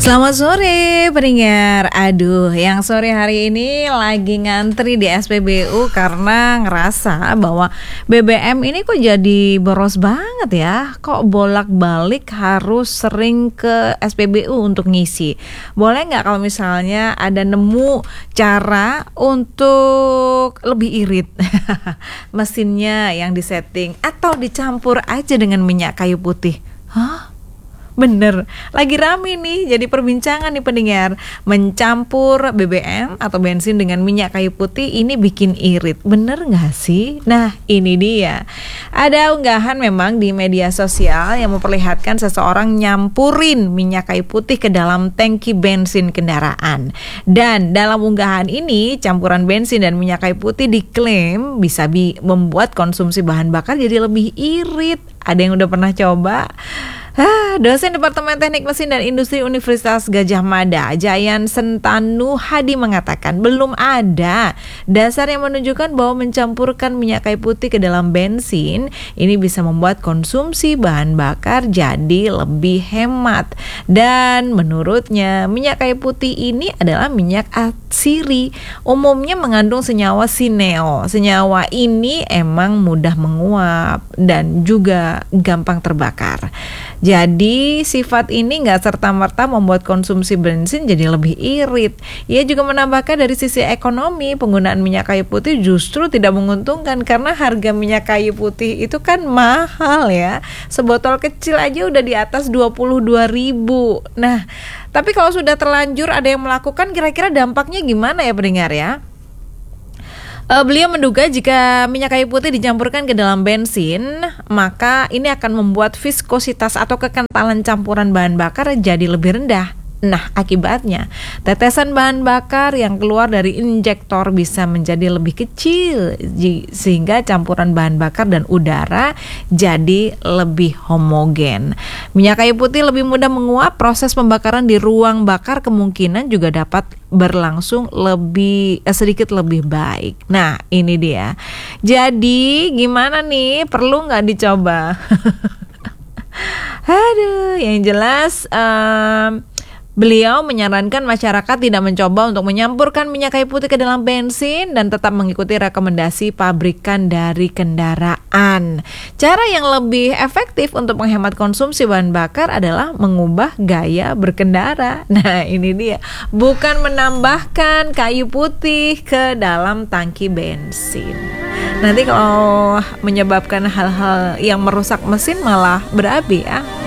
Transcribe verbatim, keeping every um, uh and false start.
Selamat sore pendengar. Aduh, yang sore hari ini lagi ngantri di S P B U karena ngerasa bahwa B B M ini kok jadi boros banget ya. Kok bolak-balik harus sering ke S P B U untuk ngisi. Boleh nggak kalau misalnya ada nemu cara untuk lebih irit mesinnya yang disetting atau dicampur aja dengan minyak kayu putih? Hah? Bener, lagi rame nih jadi perbincangan nih pendengar. Mencampur B B M atau bensin dengan minyak kayu putih ini bikin irit, bener gak sih? Nah ini dia, ada unggahan memang di media sosial yang memperlihatkan seseorang nyampurin minyak kayu putih ke dalam tangki bensin kendaraan. Dan dalam unggahan ini campuran bensin dan minyak kayu putih diklaim bisa bi- membuat konsumsi bahan bakar jadi lebih irit. Ada yang udah pernah coba? Ah, dosen Departemen Teknik Mesin dan Industri Universitas Gadjah Mada, Jayan Sentanu Hadi mengatakan belum ada dasar yang menunjukkan bahwa mencampurkan minyak kayu putih ke dalam bensin ini bisa membuat konsumsi bahan bakar jadi lebih hemat. Dan menurutnya minyak kayu putih ini adalah minyak atsiri, umumnya mengandung senyawa sineol. Senyawa ini emang mudah menguap dan juga gampang terbakar. Jadi sifat ini nggak serta-merta membuat konsumsi bensin jadi lebih irit. Ia juga menambahkan dari sisi ekonomi penggunaan minyak kayu putih justru tidak menguntungkan karena harga minyak kayu putih itu kan mahal ya. Sebotol kecil aja udah di atas dua puluh dua ribu. Nah, tapi kalau sudah terlanjur ada yang melakukan, kira-kira dampaknya gimana ya pendengar ya? Uh, beliau menduga jika minyak kayu putih dicampurkan ke dalam bensin, maka ini akan membuat viskositas atau kekentalan campuran bahan bakar jadi lebih rendah. Nah, akibatnya tetesan bahan bakar yang keluar dari injektor bisa menjadi lebih kecil sehingga campuran bahan bakar dan udara jadi lebih homogen. Minyak kayu putih lebih mudah menguap, proses pembakaran di ruang bakar kemungkinan juga dapat berlangsung lebih eh, sedikit lebih baik. Nah, ini dia. Jadi, gimana nih? Perlu nggak dicoba? Aduh, yang jelas um, beliau menyarankan masyarakat tidak mencoba untuk menyampurkan minyak kayu putih ke dalam bensin dan tetap mengikuti rekomendasi pabrikan dari kendaraan. Cara yang lebih efektif untuk menghemat konsumsi bahan bakar adalah mengubah gaya berkendara. Nah, ini dia, bukan menambahkan kayu putih ke dalam tangki bensin. Nanti kalau menyebabkan hal-hal yang merusak mesin malah berapi ya.